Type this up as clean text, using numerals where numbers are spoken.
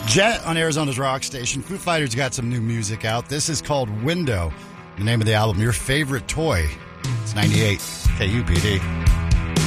Jet on Arizona's rock station. Foo Fighters got some new music out. This is called Window. The name of the album, Your Favorite Toy. It's 98 KUPD.